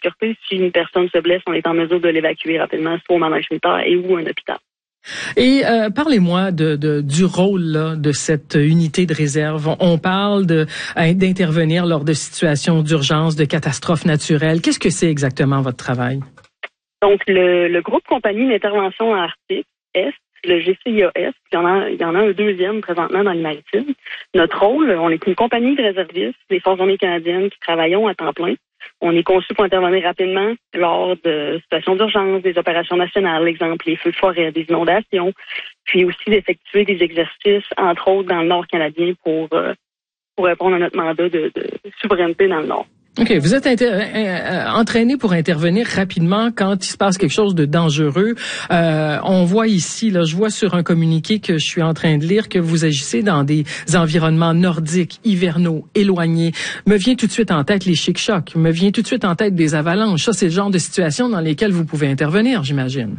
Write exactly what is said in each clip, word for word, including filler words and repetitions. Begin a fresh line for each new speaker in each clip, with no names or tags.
sécurité. Si une personne se blesse, on est en mesure de l'évacuer rapidement, soit au manège militaire et ou un hôpital.
Et euh, parlez-moi de, de du rôle là, de cette unité de réserve. On, on parle de d'intervenir lors de situations d'urgence, de catastrophes naturelles. Qu'est-ce que c'est exactement votre travail?
Donc, le, le groupe compagnie d'intervention Arctique Est, le G C I A S, il y en a, il y en a un deuxième présentement dans les maritimes. Notre rôle, on est une compagnie de réservistes des Forces armées canadiennes qui travaillons à temps plein. On est conçu pour intervenir rapidement lors de situations d'urgence, des opérations nationales, exemple les feux de forêt, des inondations, puis aussi d'effectuer des exercices, entre autres dans le Nord canadien, pour, euh, pour répondre à notre mandat de, de souveraineté dans le Nord.
OK. Vous êtes inter- euh, entraîné pour intervenir rapidement quand il se passe quelque chose de dangereux. Euh, on voit ici, là, je vois sur un communiqué que je suis en train de lire que vous agissez dans des environnements nordiques, hivernaux, éloignés. Me vient tout de suite en tête les chic-chocs. Me vient tout de suite en tête des avalanches. Ça, c'est le genre de situation dans lesquelles vous pouvez intervenir, j'imagine.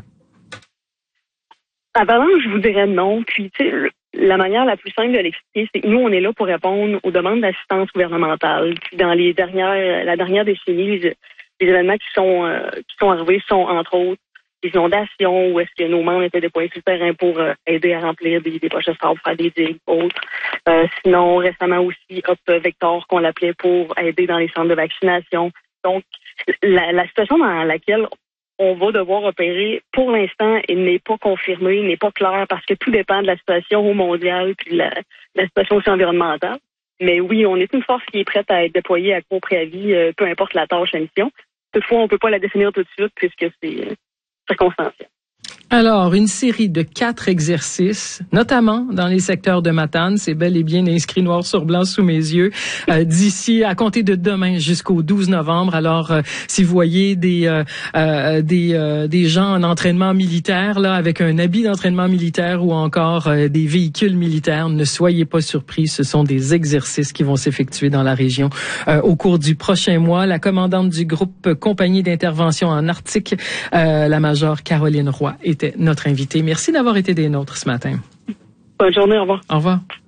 Avalanche, je vous dirais non. Puis, tu sais, la manière la plus simple de l'expliquer, c'est que nous, on est là pour répondre aux demandes d'assistance gouvernementale. Puis, dans les dernières, la dernière décennie, les, les événements qui sont euh, qui sont arrivés sont, entre autres, des inondations, où est-ce que nos membres étaient déployés sur le terrain pour euh, aider à remplir des, des poches de sable, faire des digues, autres. Euh, sinon, récemment aussi, Hop Vector, qu'on l'appelait pour aider dans les centres de vaccination. Donc, la, la situation dans laquelle on va devoir opérer, pour l'instant, il n'est pas confirmé, il n'est pas clair, parce que tout dépend de la situation au mondial puis de la, la situation aussi environnementale. Mais oui, on est une force qui est prête à être déployée à court préavis, euh, peu importe la tâche à mission. Toutefois, on ne peut pas la définir tout de suite puisque c'est euh, circonstanciel.
Alors, une série de quatre exercices, notamment dans les secteurs de Matane, c'est bel et bien inscrit noir sur blanc sous mes yeux, euh, d'ici à compter de demain jusqu'au douze novembre. Alors, euh, si vous voyez des euh, euh, des euh, des gens en entraînement militaire là, avec un habit d'entraînement militaire ou encore euh, des véhicules militaires, ne soyez pas surpris. Ce sont des exercices qui vont s'effectuer dans la région euh, au cours du prochain mois. La commandante du groupe Compagnie d'intervention en Arctique, euh, la major Caroline Roy, était notre invitée. Merci d'avoir été des nôtres ce matin.
Bonne journée, au revoir.
Au revoir.